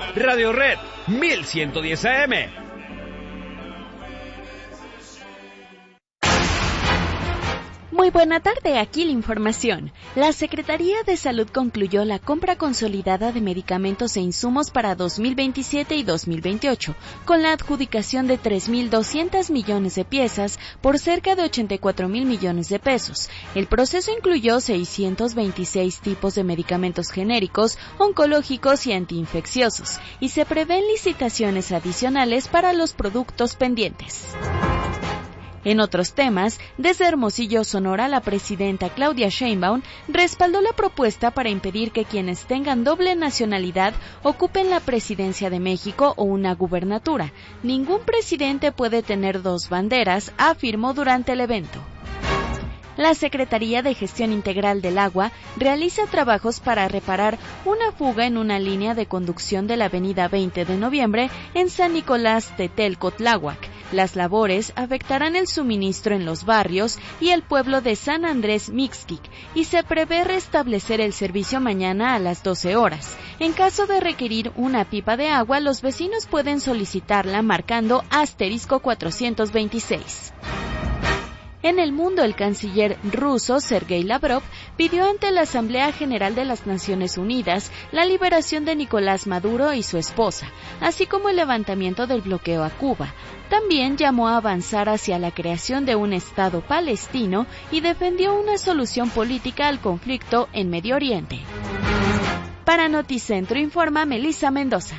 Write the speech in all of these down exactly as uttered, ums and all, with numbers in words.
Radio Red mil ciento diez A M. Muy buena tarde, aquí la información. La Secretaría de Salud concluyó la compra consolidada de medicamentos e insumos para dos mil veintisiete y dos mil veintiocho, con la adjudicación de tres mil doscientos millones de piezas por cerca de ochenta y cuatro mil millones de pesos. El proceso incluyó seiscientos veintiséis tipos de medicamentos genéricos, oncológicos y antiinfecciosos, y se prevén licitaciones adicionales para los productos pendientes. En otros temas, desde Hermosillo, Sonora, la presidenta Claudia Sheinbaum respaldó la propuesta para impedir que quienes tengan doble nacionalidad ocupen la presidencia de México o una gubernatura. Ningún presidente puede tener dos banderas, afirmó durante el evento. La Secretaría de Gestión Integral del Agua realiza trabajos para reparar una fuga en una línea de conducción de la avenida veinte de noviembre en San Nicolás Tetelco-Tláhuac. Las labores afectarán el suministro en los barrios y el pueblo de San Andrés Mixquic y se prevé restablecer el servicio mañana a las doce horas. En caso de requerir una pipa de agua, los vecinos pueden solicitarla marcando asterisco cuatrocientos veintiséis. En el mundo, el canciller ruso Sergei Lavrov pidió ante la Asamblea General de las Naciones Unidas la liberación de Nicolás Maduro y su esposa, así como el levantamiento del bloqueo a Cuba. También llamó a avanzar hacia la creación de un Estado palestino y defendió una solución política al conflicto en Medio Oriente. Para Noticentro informa Melissa Mendoza.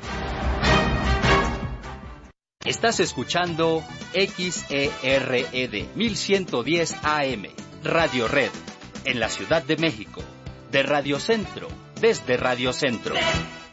Estás escuchando X E R E D mil ciento diez A M, Radio Red, en la Ciudad de México, de Radio Centro, desde Radio Centro.